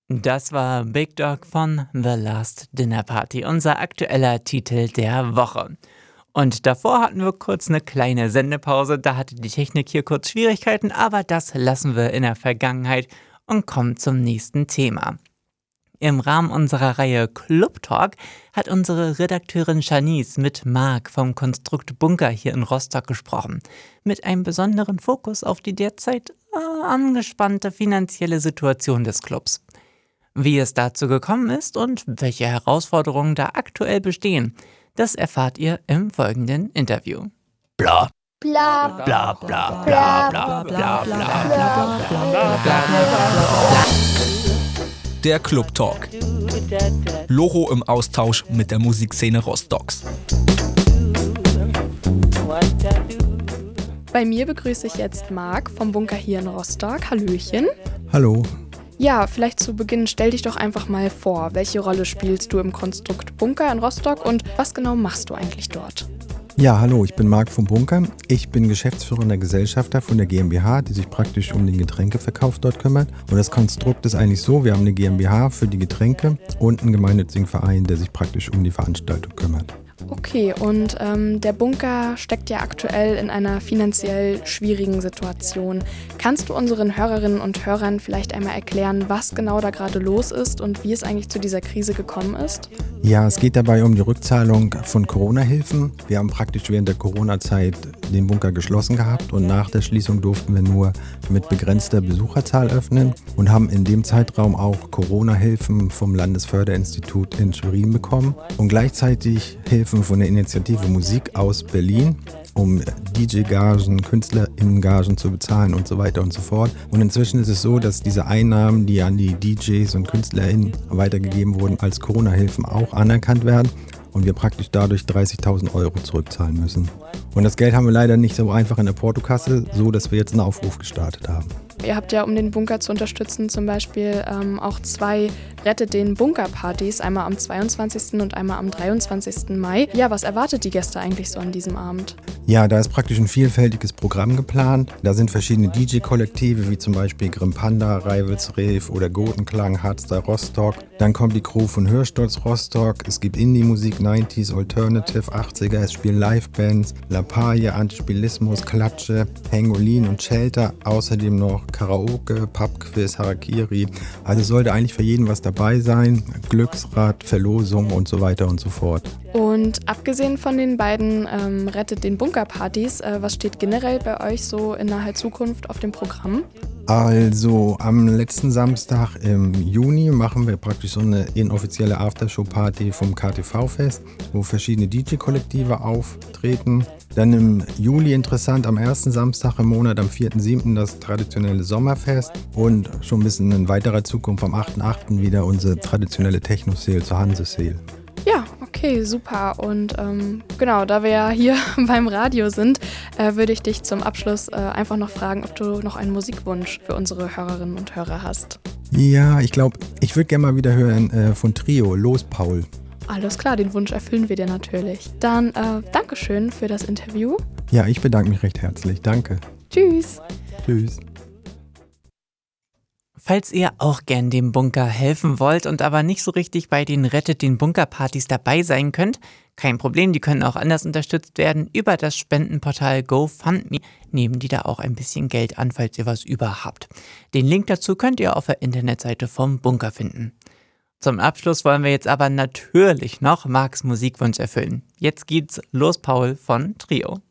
Das war Big Dog von The Last Dinner Party, unser aktueller Titel der Woche. Und davor hatten wir kurz eine kleine Sendepause, da hatte die Technik hier kurz Schwierigkeiten, aber das lassen wir in der Vergangenheit und kommen zum nächsten Thema. Im Rahmen unserer Reihe Club Talk hat unsere Redakteurin Shanice mit Marc vom Konstrukt Bunker hier in Rostock gesprochen, mit einem besonderen Fokus auf die derzeit angespannte finanzielle Situation des Clubs. Wie es dazu gekommen ist und welche Herausforderungen da aktuell bestehen, das erfahrt ihr im folgenden Interview. Bla. Bla bla bla bla bla bla bla bla bla. Der Club Talk. Logo im Austausch mit der Musikszene Rostocks. Bei mir begrüße ich jetzt Marc vom Bunker hier in Rostock. Hallöchen. Hallo. Ja, vielleicht zu Beginn stell dich doch einfach mal vor. Welche Rolle spielst du im Konstrukt Bunker in Rostock und was genau machst du eigentlich dort? Ja, hallo, ich bin Marc vom Bunker. Ich bin geschäftsführender Gesellschafter von der GmbH, die sich praktisch um den Getränkeverkauf dort kümmert. Und das Konstrukt ist eigentlich so, wir haben eine GmbH für die Getränke und einen gemeinnützigen Verein, der sich praktisch um die Veranstaltung kümmert. Okay, und der Bunker steckt ja aktuell in einer finanziell schwierigen Situation. Kannst du unseren Hörerinnen und Hörern vielleicht einmal erklären, was genau da gerade los ist und wie es eigentlich zu dieser Krise gekommen ist? Ja, es geht dabei um die Rückzahlung von Corona-Hilfen. Wir haben praktisch während der Corona-Zeit den Bunker geschlossen gehabt und nach der Schließung durften wir nur mit begrenzter Besucherzahl öffnen und haben in dem Zeitraum auch Corona-Hilfen vom Landesförderinstitut in Schwerin bekommen und gleichzeitig Hilfen von der Initiative Musik aus Berlin, um DJ-Gagen, KünstlerInnen-Gagen zu bezahlen und so weiter und so fort. Und inzwischen ist es so, dass diese Einnahmen, die an die DJs und KünstlerInnen weitergegeben wurden, als Corona-Hilfen auch anerkannt werden und wir praktisch dadurch 30.000 € zurückzahlen müssen. Und das Geld haben wir leider nicht so einfach in der Portokasse, so dass wir jetzt einen Aufruf gestartet haben. Ihr habt ja, um den Bunker zu unterstützen, zum Beispiel auch 2 Rettet den Bunker-Partys, einmal am 22. und einmal am 23. Mai. Ja, was erwartet die Gäste eigentlich so an diesem Abend? Ja, da ist praktisch ein vielfältiges Programm geplant. Da sind verschiedene DJ-Kollektive, wie zum Beispiel Grim Panda, Rivals Rave oder Gotenklang, Hardstyle Rostock. Dann kommt die Crew von Hörstolz Rostock. Es gibt Indie-Musik, 90s, Alternative, 80er. Es spielen Live-Bands, La Paille, Antispilismus, Klatsche, Pangolin und Shelter. Außerdem noch Karaoke, Pubquiz, Harakiri. Also sollte eigentlich für jeden was dabei sein. Glücksrad, Verlosung und so weiter und so fort. Und abgesehen von den beiden Rettet den Bunker-Partys, was steht generell bei euch so in naher Zukunft auf dem Programm? Also am letzten Samstag im Juni machen wir praktisch so eine inoffizielle Aftershow-Party vom KTV-Fest, wo verschiedene DJ-Kollektive auftreten. Dann im Juli interessant, am ersten Samstag im Monat, am 4.7. das traditionelle Sommerfest und schon ein bisschen in weiterer Zukunft am 8.8. wieder unsere traditionelle Techno-Sale zur Hanse-Sale. Ja, okay, super. Und genau, da wir ja hier beim Radio sind, würde ich dich zum Abschluss einfach noch fragen, ob du noch einen Musikwunsch für unsere Hörerinnen und Hörer hast. Ja, ich glaube, ich würde gerne mal wieder hören von Trio, Los Paul. Alles klar, den Wunsch erfüllen wir dir natürlich. Dann Dankeschön für das Interview. Ja, ich bedanke mich recht herzlich. Danke. Tschüss. Tschüss. Falls ihr auch gern dem Bunker helfen wollt und aber nicht so richtig bei den Rettet den Bunker-Partys dabei sein könnt, kein Problem, die können auch anders unterstützt werden. Über das Spendenportal GoFundMe nehmen die da auch ein bisschen Geld an, falls ihr was über habt. Den Link dazu könnt ihr auf der Internetseite vom Bunker finden. Zum Abschluss wollen wir jetzt aber natürlich noch Marcs Musikwunsch erfüllen. Jetzt geht's Los Paul von Trio.